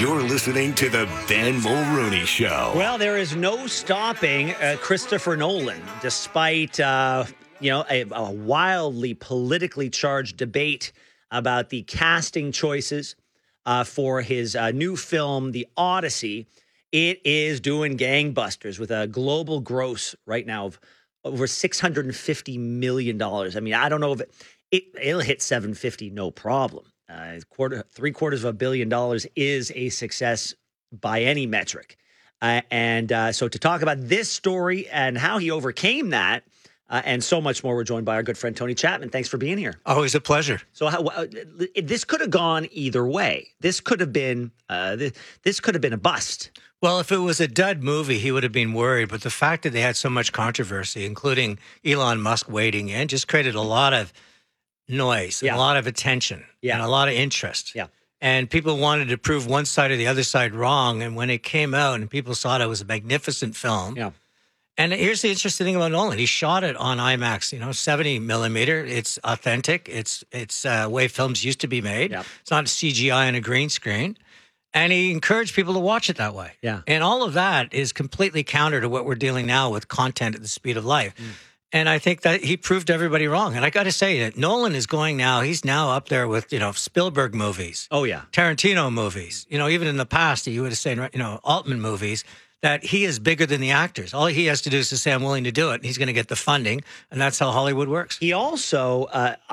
You're listening to the Ben Mulrooney Show. Well, there is no stopping Christopher Nolan, despite a wildly politically charged debate about the casting choices for his new film, The Odyssey. It is doing gangbusters with a global gross right now of over $650 million. I mean, I don't know if it'll hit 750, no problem. $750 million is a success by any metric. So to talk about this story and how he overcame that and so much more, we're joined by our good friend Tony Chapman. Thanks for being here. Always a pleasure. So this could have gone either way. This could have been a bust. Well, if it was a dud movie, he would have been worried. But the fact that they had so much controversy, including Elon Musk wading in, just created a lot of noise, and a lot of attention, and a lot of interest. Yeah. And people wanted to prove one side or the other side wrong. And when it came out and people saw it was a magnificent film. Yeah. And here's the interesting thing about Nolan. He shot it on IMAX, 70 millimeter. It's authentic. It's way films used to be made. Yeah. It's not CGI on a green screen. And he encouraged people to watch it that way. Yeah. And all of that is completely counter to what we're dealing now with content at the speed of life. And I think that he proved everybody wrong. And I got to say that Nolan is going now, he's now up there with, Spielberg movies. Oh, yeah. Tarantino movies. Even in the past, you would have said, Altman movies, that he is bigger than the actors. All he has to do is to say, I'm willing to do it. And he's going to get the funding. And that's how Hollywood works. He also,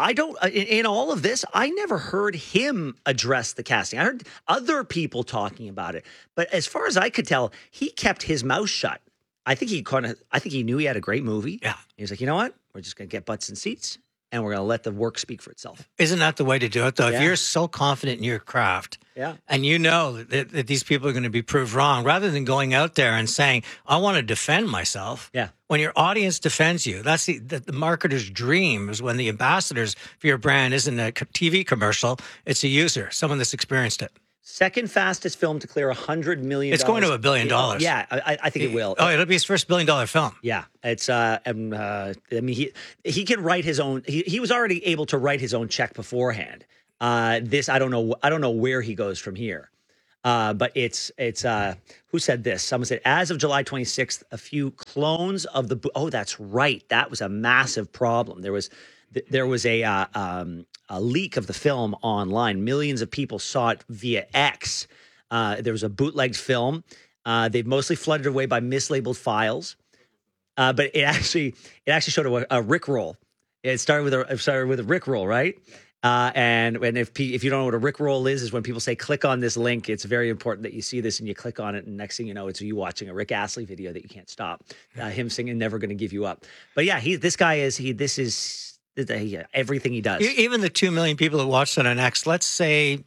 in all of this, I never heard him address the casting. I heard other people talking about it. But as far as I could tell, he kept his mouth shut. I think he knew he had a great movie. Yeah. He was like, you know what? We're just going to get butts and seats and we're going to let the work speak for itself. Isn't that the way to do it, though? Yeah. If you're so confident in your craft and you know that these people are going to be proved wrong, rather than going out there and saying, I want to defend myself. Yeah. When your audience defends you, that's the marketer's dream, is when the ambassadors for your brand isn't a TV commercial, it's a user, someone that's experienced it. Second fastest film to clear $100 million. It's going to $1 billion. Yeah, I think it will. Oh, it'll be his first $1 billion film. Yeah, it's. I mean, he can write his own. He was already able to write his own check beforehand. This I don't know where he goes from here. But it's. Who said this? Someone said, as of July 26th, a few clones of the. Oh, that's right. That was a massive problem. There was a leak of the film online. Millions of people saw it via X. There was a bootlegged film. They've mostly flooded away by mislabeled files. But it actually showed a Rickroll. It started with a Rickroll, right? And if you don't know what a Rickroll is when people say click on this link, it's very important that you see this and you click on it, and next thing you know, it's you watching a Rick Astley video that you can't stop. Him singing "Never Gonna Give You Up." But yeah, this is everything he does. Even the 2 million people that watched it on X, let's say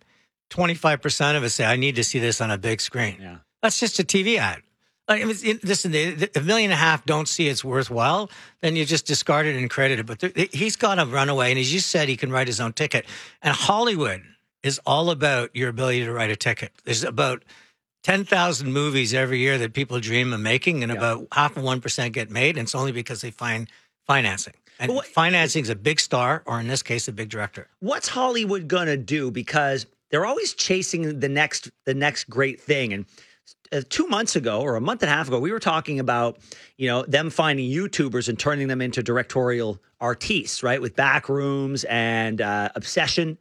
25% of us say, I need to see this on a big screen. Yeah. That's just a TV ad. Listen, if 1.5 million don't see it's worthwhile, then you just discard it and credit it. But he's got a runaway, and as you said, he can write his own ticket. And Hollywood is all about your ability to write a ticket. There's about 10,000 movies every year that people dream of making, and about 0.5% get made, and it's only because they find financing. And financing is a big star, or in this case, a big director. What's Hollywood gonna do? Because they're always chasing the next great thing. And 2 months ago, or a month and a half ago, we were talking about them finding YouTubers and turning them into directorial artistes, right? With Backrooms and Obsession,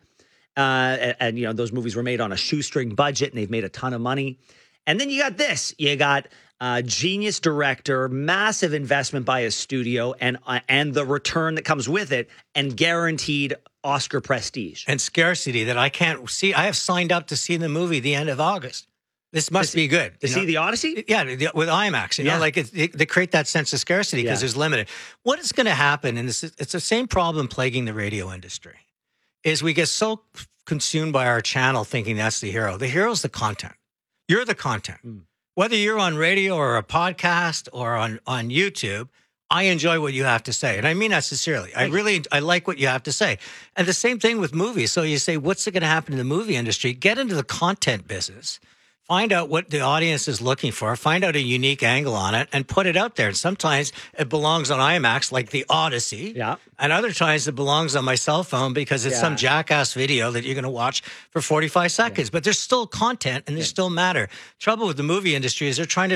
and those movies were made on a shoestring budget, and they've made a ton of money. And then you got this. You got genius director, massive investment by a studio, and the return that comes with it, and guaranteed Oscar prestige. And scarcity that I can't see. I have signed up to see the movie the end of August. This must be good. To see The Odyssey? Yeah, with IMAX. They create that sense of scarcity because there's limited. What is going to happen, and it's the same problem plaguing the radio industry, is we get so consumed by our channel thinking that's the hero. The hero is the content. You're the content. Whether you're on radio or a podcast or on YouTube, I enjoy what you have to say. And I mean that sincerely. I like what you have to say. And the same thing with movies. So you say, what's going to happen in the movie industry? Get into the content business. Find out what the audience is looking for, find out a unique angle on it, and put it out there. And sometimes it belongs on IMAX, like the Odyssey. Yeah. And other times it belongs on my cell phone because it's some jackass video that you're going to watch for 45 seconds. But there's still content and there's still matter. Trouble with the movie industry is they're trying to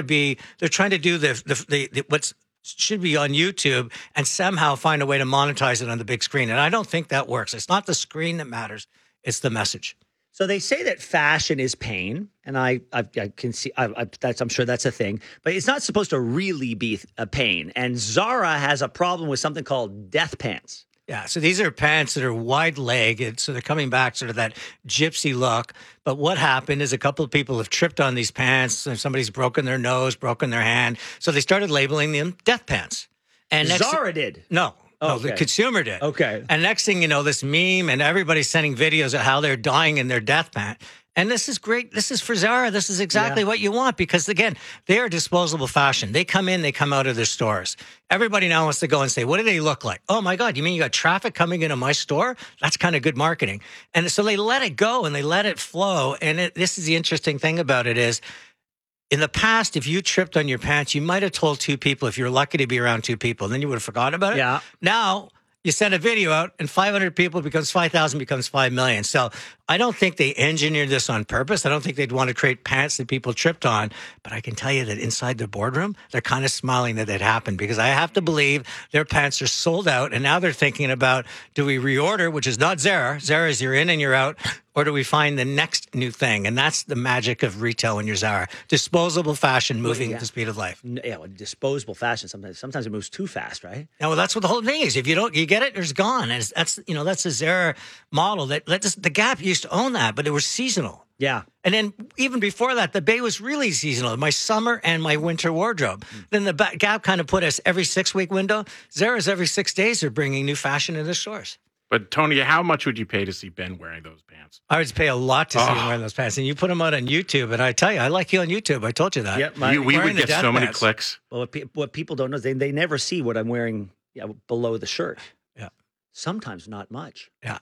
do the what's should be on YouTube and somehow find a way to monetize it on the big screen. And I don't think that works. It's not the screen that matters. It's the message. So they say that fashion is pain, and I can see I'm sure that's a thing, but it's not supposed to really be a pain. And Zara has a problem with something called death pants. Yeah, so these are pants that are wide-legged, so they're coming back sort of that gypsy look. But what happened is a couple of people have tripped on these pants, and somebody's broken their nose, broken their hand, so they started labeling them death pants. And Zara did? No. No, the consumer did. Okay. And next thing you know, this meme and everybody's sending videos of how they're dying in their death pant. And this is great. This is for Zara. This is exactly what you want because, again, they are disposable fashion. They come in, they come out of their stores. Everybody now wants to go and say, what do they look like? Oh, my God, you mean you got traffic coming into my store? That's kind of good marketing. And so they let it go and they let it flow. And this is the interesting thing about it is, in the past, if you tripped on your pants, you might have told two people if you're lucky to be around two people. Then you would have forgotten about it. Yeah. Now, you send a video out and 500 people becomes 5,000 becomes 5 million. So I don't think they engineered this on purpose. I don't think they'd want to create pants that people tripped on. But I can tell you that inside the boardroom, they're kind of smiling that it happened because I have to believe their pants are sold out. And now they're thinking about, do we reorder, which is not Zara. Zara is you're in and you're out. Or do we find the next new thing? And that's the magic of retail when you're Zara. Disposable fashion moving at the speed of life. Yeah, well, disposable fashion. Sometimes it moves too fast, right? Yeah, well, that's what the whole thing is. If you get it, it's gone. And that's a Zara model that the Gap used to own that, but it was seasonal. Yeah. And then even before that, the Bay was really seasonal. My summer and my winter wardrobe. Then the Gap kind of put us every 6-week window. Zara's every 6 days are bringing new fashion in the stores. But Tony, how much would you pay to see Ben wearing those pants? I would pay a lot to see him wearing those pants. And you put them out on YouTube, and I tell you, I like you on YouTube. I told you that. Yep, we would get so many clicks. Well, what people don't know is they never see what I'm wearing below the shirt. Yeah. Sometimes not much. Yeah.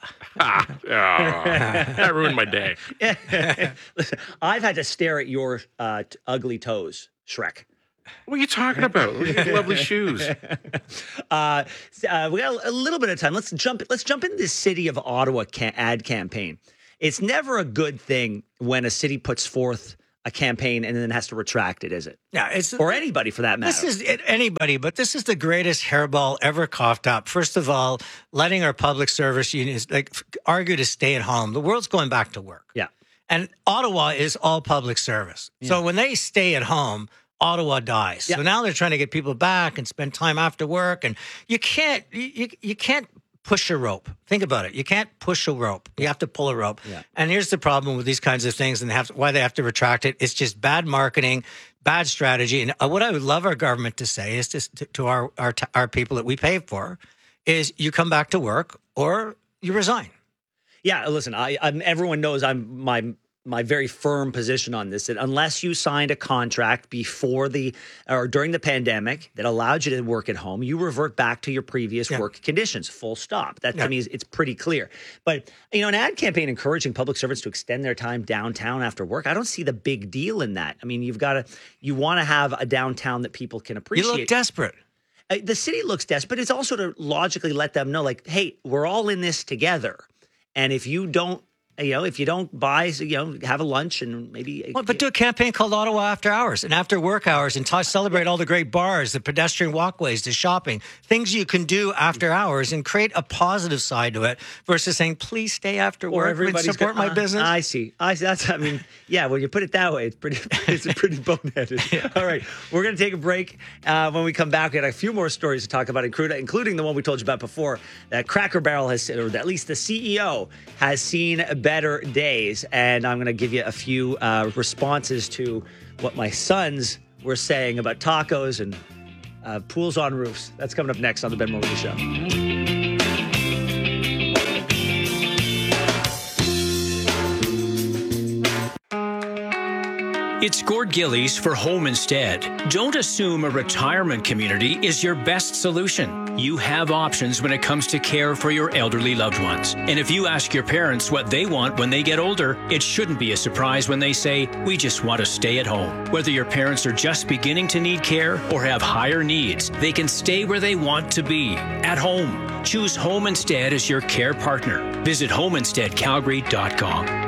That ruined my day. Listen, I've had to stare at your ugly toes, Shrek. What are you talking about? Lovely shoes. We got a little bit of time. Let's jump in this City of Ottawa ad campaign. It's never a good thing when a city puts forth a campaign and then has to retract it, is it? Yeah, or anybody for that matter. This is anybody, but this is the greatest hairball ever coughed up. First of all, letting our public service unions argue to stay at home. The world's going back to work. Yeah. And Ottawa is all public service. Yeah. So when they stay at home, Ottawa dies. Yeah. So now they're trying to get people back and spend time after work. And you can't push a rope. Think about it. You can't push a rope. You have to pull a rope. Yeah. And here's the problem with these kinds of things and why they have to retract it. It's just bad marketing, bad strategy. And what I would love our government to say is to our people that we pay for is you come back to work or you resign. Yeah, listen, everyone knows my very firm position on this, that unless you signed a contract before or during the pandemic that allowed you to work at home, you revert back to your previous work conditions, full stop. That to me it's pretty clear. But, an ad campaign encouraging public servants to extend their time downtown after work, I don't see the big deal in that. I mean, you want to have a downtown that people can appreciate. You look desperate. The city looks desperate. It's also to logically let them know, like, hey, we're all in this together. And if you don't buy, have a lunch and maybe. Well, but do a campaign called Ottawa After Hours and After Work Hours and celebrate all the great bars, the pedestrian walkways, the shopping, things you can do after hours and create a positive side to it versus saying, please stay after work and support my business. I see. When you put it that way, it's pretty boneheaded. Yeah. All right. We're going to take a break. When we come back, we got a few more stories to talk about, including the one we told you about before, that Cracker Barrel has, or at least the CEO has seen better days, and I'm going to give you a few responses to what my sons were saying about tacos and pools on roofs. That's coming up next on the Ben Mulroney Show. It's Gord Gillies for Home Instead. Don't assume a retirement community is your best solution. You have options when it comes to care for your elderly loved ones. And if you ask your parents what they want when they get older, it shouldn't be a surprise when they say, we just want to stay at home. Whether your parents are just beginning to need care or have higher needs, they can stay where they want to be, at home. Choose Home Instead as your care partner. Visit homeinsteadcalgary.com.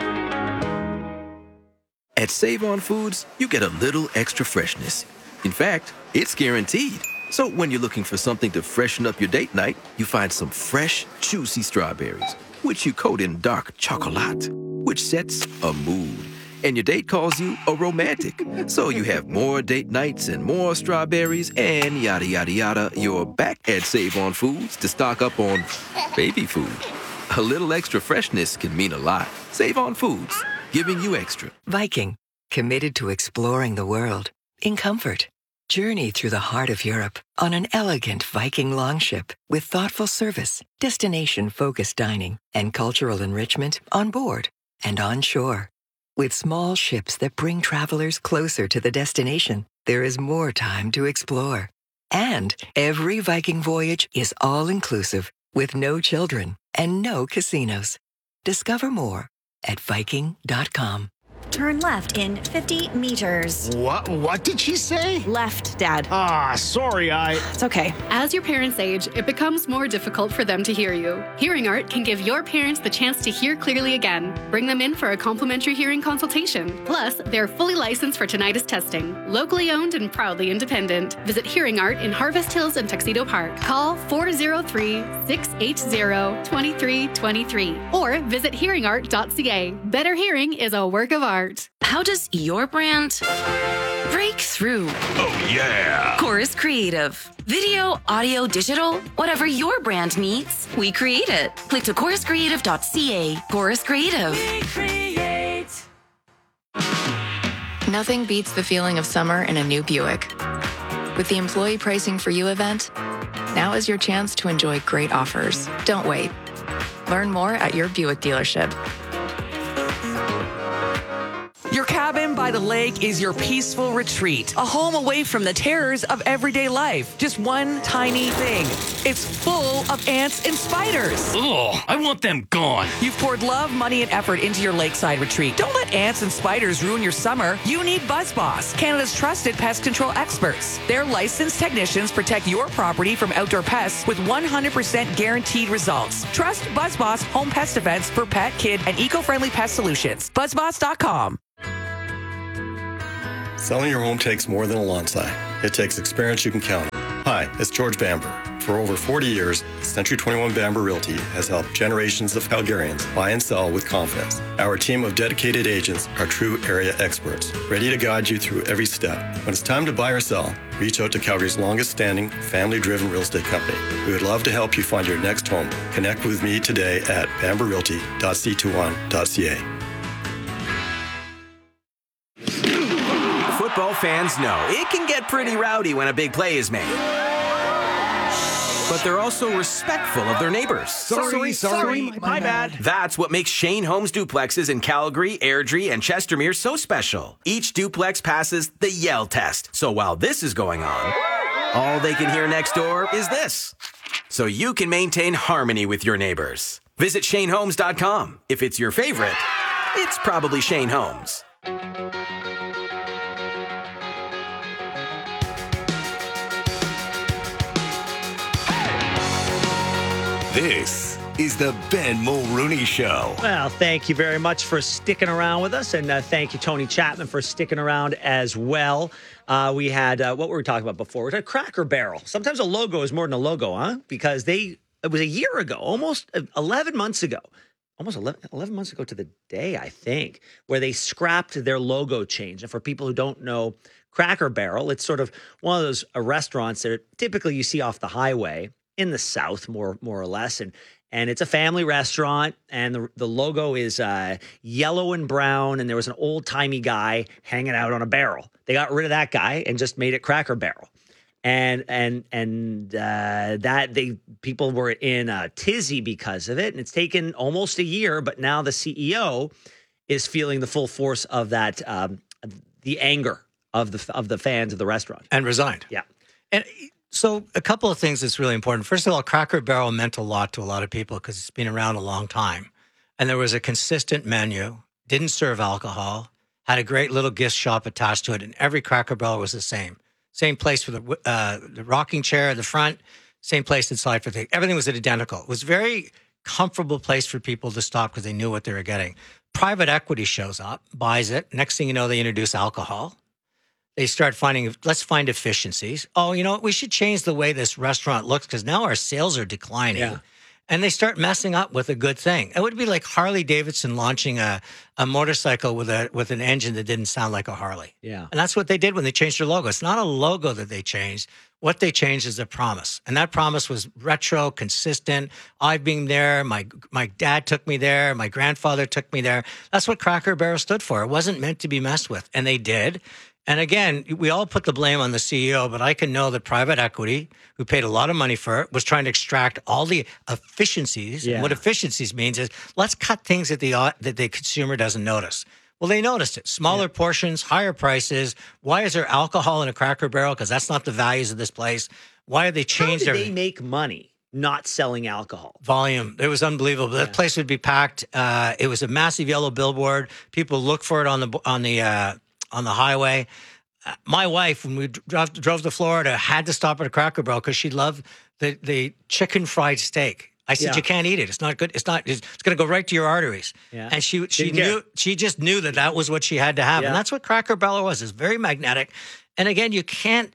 At Save-On Foods, you get a little extra freshness. In fact, it's guaranteed. So when you're looking for something to freshen up your date night, you find some fresh, juicy strawberries, which you coat in dark chocolate, which sets a mood. And your date calls you a romantic. So you have more date nights and more strawberries and yada, yada, yada. You're back at Save-On Foods to stock up on baby food. A little extra freshness can mean a lot. Save-On Foods, giving you extra. Viking, committed to exploring the world in comfort. Journey through the heart of Europe on an elegant Viking longship with thoughtful service, destination-focused dining, and cultural enrichment on board and on shore. With small ships that bring travelers closer to the destination, there is more time to explore. And every Viking voyage is all-inclusive with no children and no casinos. Discover more at Viking.com. Turn left in 50 meters. What did she say? Left, Dad. Sorry, It's okay. As your parents age, it becomes more difficult for them to hear you. Hearing Art can give your parents the chance to hear clearly again. Bring them in for a complimentary hearing consultation. Plus, they're fully licensed for tinnitus testing. Locally owned and proudly independent. Visit Hearing Art in Harvest Hills and Tuxedo Park. Call 403-680-2323 or visit hearingart.ca. Better hearing is a work of art. How does your brand break through? Oh, yeah. Chorus Creative. Video, audio, digital, whatever your brand needs, we create it. Click to choruscreative.ca. Chorus Creative. We create. Nothing beats the feeling of summer in a new Buick. With the Employee Pricing for You event, now is your chance to enjoy great offers. Don't wait. Learn more at your Buick dealership. Your cabin by the lake is your peaceful retreat, a home away from the terrors of everyday life. Just one tiny thing. It's full of ants and spiders. Ugh, I want them gone. You've poured love, money, and effort into your lakeside retreat. Don't let ants and spiders ruin your summer. You need BuzzBoss, Canada's trusted pest control experts. Their licensed technicians protect your property from outdoor pests with 100% guaranteed results. Trust BuzzBoss Home Pest Defense for pet, kid, and eco-friendly pest solutions. BuzzBoss.com. Selling your home takes more than a lawn sign. It takes experience you can count on. Hi, it's George Bamber. For over 40 years, Century 21 Bamber Realty has helped generations of Calgarians buy and sell with confidence. Our team of dedicated agents are true area experts, ready to guide you through every step. When it's time to buy or sell, reach out to Calgary's longest-standing, family-driven real estate company. We would love to help you find your next home. Connect with me today at bamberrealty.c21.ca. Football fans know it can get pretty rowdy when a big play is made. But they're also respectful of their neighbors. Sorry, my bad. That's what makes Shane Homes duplexes in Calgary, Airdrie, and Chestermere so special. Each duplex passes the yell test. So while this is going on, all they can hear next door is this. So you can maintain harmony with your neighbors. Visit ShaneHomes.com. If it's your favorite, it's probably Shane Homes. This is the Ben Mulrooney Show. Well, thank you very much for sticking around with us. And thank you, Tony Chapman, for sticking around as well. We had, what were we talking about before? We had Cracker Barrel. Sometimes a logo is more than a logo, huh? Because it was a year ago, almost 11 months ago. Almost 11 months ago to the day, I think, where they scrapped their logo change. And for people who don't know Cracker Barrel, it's sort of one of those restaurants that typically you see off the highway in the South, more or less, and it's a family restaurant, and the logo is yellow and brown, and there was an old-timey guy hanging out on a barrel. They got rid of that guy and just made it Cracker Barrel, and people were in a tizzy because of it, and it's taken almost a year, but now the CEO is feeling the full force of that the anger of the fans of the restaurant and resigned. Yeah. And so a couple of things that's really important. First of all, Cracker Barrel meant a lot to a lot of people because it's been around a long time. And there was a consistent menu, didn't serve alcohol, had a great little gift shop attached to it, and every Cracker Barrel was the same. Same place for the rocking chair at the front, same place inside for the everything was identical. It was a very comfortable place for people to stop because they knew what they were getting. Private equity shows up, buys it. Next thing you know, they introduce alcohol. They start finding, let's find efficiencies. Oh, you know what? We should change the way this restaurant looks because now our sales are declining. Yeah. And they start messing up with a good thing. It would be like Harley Davidson launching a motorcycle with an engine that didn't sound like a Harley. Yeah. And that's what they did when they changed their logo. It's not a logo that they changed. What they changed is a promise. And that promise was retro, consistent. I've been there. My dad took me there. My grandfather took me there. That's what Cracker Barrel stood for. It wasn't meant to be messed with. And they did. And again, we all put the blame on the CEO, but I can know that private equity, who paid a lot of money for it, was trying to extract all the efficiencies. Yeah. And what efficiencies means is let's cut things that the consumer doesn't notice. Well, they noticed it. Smaller portions, higher prices. Why is there alcohol in a Cracker Barrel? Because that's not the values of this place. Why have they changed How did everything? they make money not selling alcohol? Volume. It was unbelievable. That place would be packed. It was a massive yellow billboard. People look for it on the highway. My wife, when we drove to Florida, had to stop at a Cracker Barrel because she loved the chicken fried steak. I said, Yeah. you can't eat it. It's not good. It's going to go right to your arteries. Yeah. And she Didn't care. she just knew that was what she had to have. Yeah. And that's what Cracker Barrel was. It's very magnetic. And again, you can't,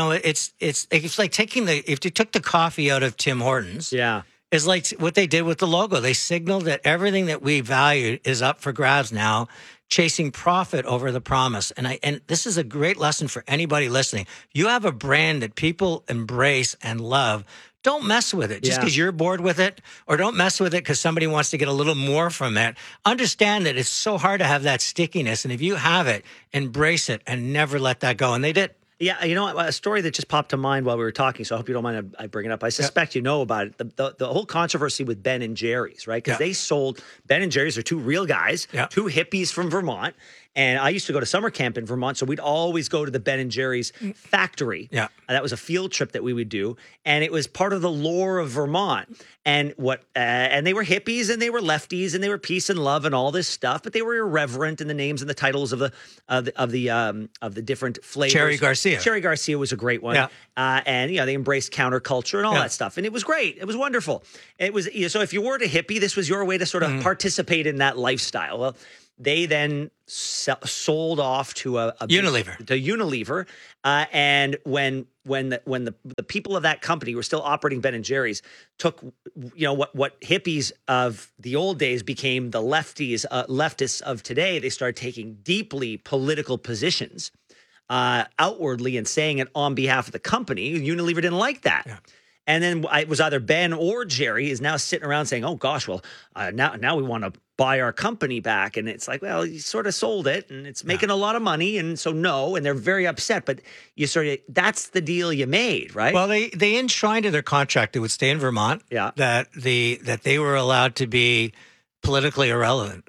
it's like if you took the coffee out of Tim Hortons. Yeah. Is like what they did with the logo. They signaled that everything that we value is up for grabs now, chasing profit over the promise. And this is a great lesson for anybody listening. You have a brand that people embrace and love. Don't mess with it just Yeah. because you're bored with it, or don't mess with it because somebody wants to get a little more from it. Understand that it's so hard to have that stickiness. And if you have it, embrace it and never let that go. And they did. Yeah, you know, a story that just popped to mind while we were talking, so I hope you don't mind I bring it up. I suspect you know about it. The whole controversy with Ben and Jerry's, right? Because they sold, Ben and Jerry's are two real guys, two hippies from Vermont. And I used to go to summer camp in Vermont, so we'd always go to the Ben and Jerry's factory. Yeah. That was a field trip that we would do, and it was part of the lore of Vermont. And and they were hippies, and they were lefties, and they were peace and love and all this stuff, but they were irreverent in the names and the titles of the different flavors. Cherry Garcia. Cherry Garcia was a great one. Yeah. And they embraced counterculture and all that stuff, and it was great. It was wonderful. It was so if you weren't a hippie, this was your way to sort of participate in that lifestyle. Well, they then sold off to Unilever. To Unilever, and when the people of that company were still operating Ben and Jerry's, took what hippies of the old days became the leftists of today. They started taking deeply political positions outwardly and saying it on behalf of the company. Unilever didn't like that. Yeah. And then it was either Ben or Jerry is now sitting around saying, "Oh gosh, well now we want to buy our company back." And it's like, well, you sort of sold it, and it's making a lot of money, and so no, and they're very upset. But that's the deal you made, right? Well, they enshrined in their contract it would stay in Vermont. Yeah. That they were allowed to be politically irrelevant.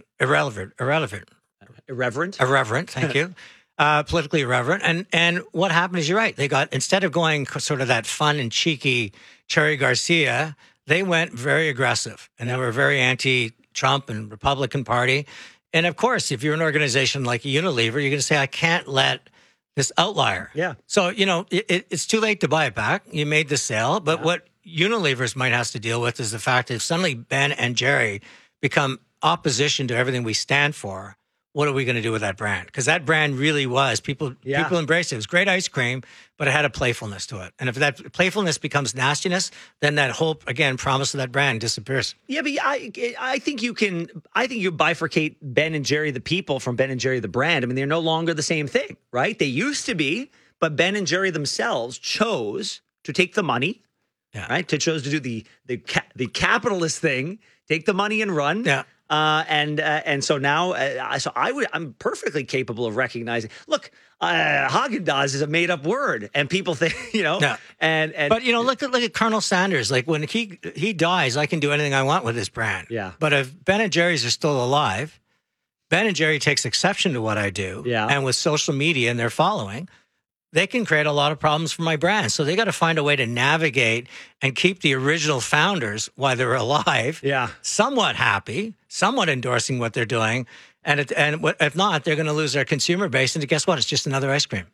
Thank you. Politically irreverent. And what happened is, you're right. They got, instead of going sort of that fun and cheeky Cherry Garcia, they went very aggressive, and they were very anti-Trump and Republican Party. And of course, if you're an organization like Unilever, you're going to say, I can't let this outlier. Yeah. So, it's too late to buy it back. You made the sale. But what Unilever's might has to deal with is the fact that if suddenly Ben and Jerry become opposition to everything we stand for, what are we going to do with that brand? Because that brand really was, people embraced it. It was great ice cream, but it had a playfulness to it. And if that playfulness becomes nastiness, then that whole, again, promise of that brand disappears. Yeah, but I think you bifurcate Ben and Jerry the people from Ben and Jerry the brand. I mean, they're no longer the same thing, right? They used to be, but Ben and Jerry themselves chose to take the money, right? Chose to do the capitalist thing, take the money and run. Yeah. And so now, I'm perfectly capable of recognizing. Look, Haagen-Dazs is a made-up word, and people think, But look at Colonel Sanders. Like, when he dies, I can do anything I want with his brand. Yeah. But if Ben and Jerry's are still alive, Ben & Jerry takes exception to what I do. Yeah. And with social media and their following, they can create a lot of problems for my brand. So they got to find a way to navigate and keep the original founders while they're alive, somewhat happy, somewhat endorsing what they're doing. And if not, they're going to lose their consumer base. And guess what? It's just another ice cream.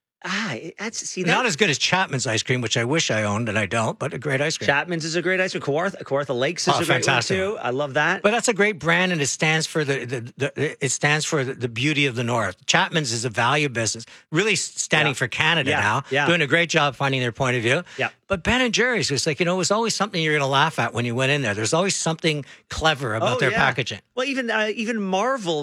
Not as good as Chapman's ice cream, which I wish I owned and I don't, but a great ice cream. Chapman's is a great ice cream. Kawartha Lakes is a great one too. I love that. But that's a great brand, and it stands for the beauty of the North. Chapman's is a value business, really standing for Canada now, doing a great job finding their point of view. Yeah. But Ben & Jerry's was like, it was always something you're going to laugh at when you went in there. There's always something clever about their packaging. Well, even Marvel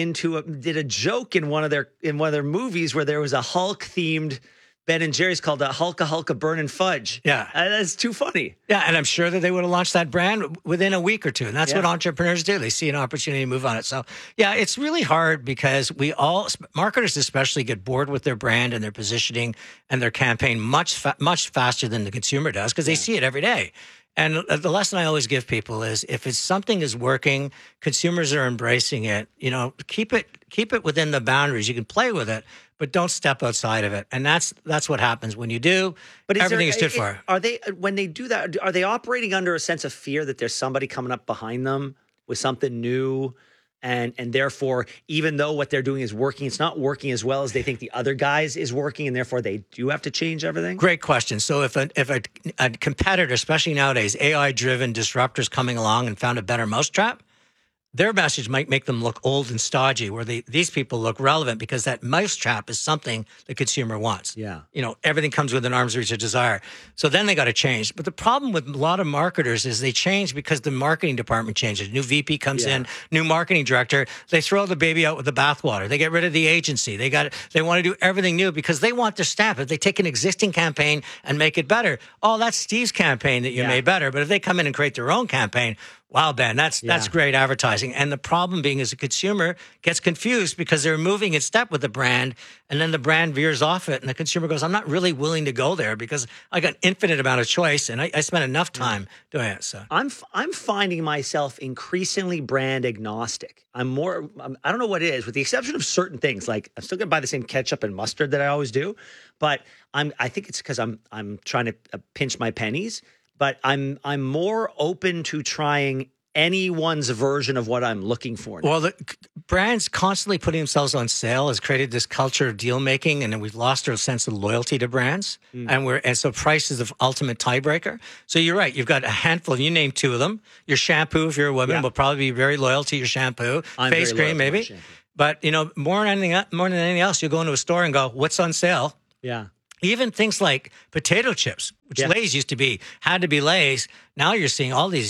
did a joke in one of their movies where there was a Hulk themed Ben & Jerry's called a Hulka Burnin' Fudge. Yeah. That's too funny. Yeah, and I'm sure that they would have launched that brand within a week or two. And that's what entrepreneurs do. They see an opportunity to move on it. So, it's really hard because marketers especially get bored with their brand and their positioning and their campaign much faster than the consumer does because they see it every day. And the lesson I always give people is if something is working, consumers are embracing it, keep it within the boundaries. You can play with it, but don't step outside of it. And that's what happens when you do. But everything is good for. When they do that, are they operating under a sense of fear that there's somebody coming up behind them with something new? And therefore, even though what they're doing is working, it's not working as well as they think the other guys is working, and therefore they do have to change everything? Great question. So if a competitor, especially nowadays, AI-driven disruptors coming along and found a better mousetrap, their message might make them look old and stodgy, where these people look relevant because that mousetrap is something the consumer wants. Yeah. Everything comes within arm's reach of desire. So then they got to change. But the problem with a lot of marketers is they change because the marketing department changes. New VP comes in, new marketing director. They throw the baby out with the bathwater. They get rid of the agency. They want to do everything new because they want their stamp. If they take an existing campaign and make it better, that's Steve's campaign that you made better. But if they come in and create their own campaign, wow, Ben, that's great advertising. And the problem being is the consumer gets confused because they're moving in step with the brand, and then the brand veers off it, and the consumer goes, I'm not really willing to go there because I got an infinite amount of choice, and I spent enough time doing it. So I'm finding myself increasingly brand agnostic. I don't know what it is, with the exception of certain things. Like I'm still going to buy the same ketchup and mustard that I always do, but I think it's because I'm trying to pinch my pennies. But I'm more open to trying anyone's version of what I'm looking for now. Well, the brands constantly putting themselves on sale has created this culture of deal making, and then we've lost our sense of loyalty to brands. And so price is the ultimate tiebreaker. So you're right. You've got a handful. You name two of them. Your shampoo, if you're a woman, will probably be very loyal to your shampoo. Face cream, maybe. But more than anything else, you go into a store and go, "What's on sale?" Yeah. Even things like potato chips, which Lay's had to be Lay's. Now you're seeing all these,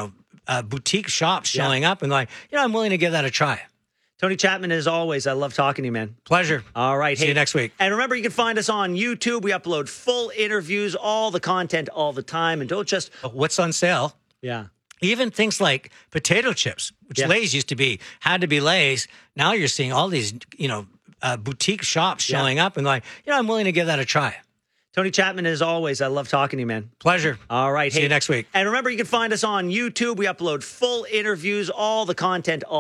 boutique shops showing up and like, I'm willing to give that a try. Tony Chapman, as always, I love talking to you, man. Pleasure. All right. See you next week. And remember, you can find us on YouTube. We upload full interviews, all the content all the time. And don't just... What's on sale? Yeah. Even things like potato chips, which Lay's had to be Lay's. Now you're seeing all these, boutique shops showing up and like, I'm willing to give that a try. Tony Chapman, as always, I love talking to you, man. Pleasure. All right. See you next week. And remember, you can find us on YouTube. We upload full interviews, all the content